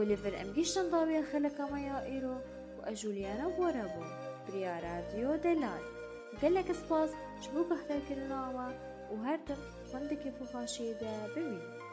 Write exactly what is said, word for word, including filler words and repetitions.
مليفر ام گیشتن داویا خلکامایا ایرو و اجولیانا بورابو بریا رادیو دلال قالك سباس شبوك احتاج كرناما وهردم فندك فخاشي دا بمين